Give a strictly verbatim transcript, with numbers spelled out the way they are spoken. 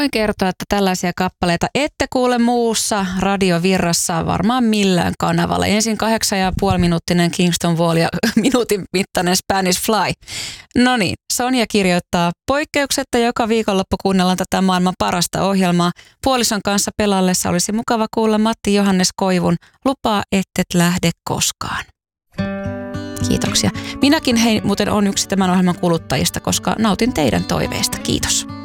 Voin kertoa, että tällaisia kappaleita ette kuule muussa radiovirrassa varmaan millään kanavalla. Ensin kahdeksan ja puoli minuuttinen Kingston Wall ja minuutin mittainen Spanish Fly. No niin, Sonja kirjoittaa, poikkeuksetta joka viikonloppu kuunnellaan tätä maailman parasta ohjelmaa. Puolison kanssa pelallessa olisi mukava kuulla Matti Johannes Koivun Lupaa ettet lähde koskaan. Kiitoksia. Minäkin hei muuten on yksi tämän ohjelman kuluttajista, koska nautin teidän toiveista. Kiitos.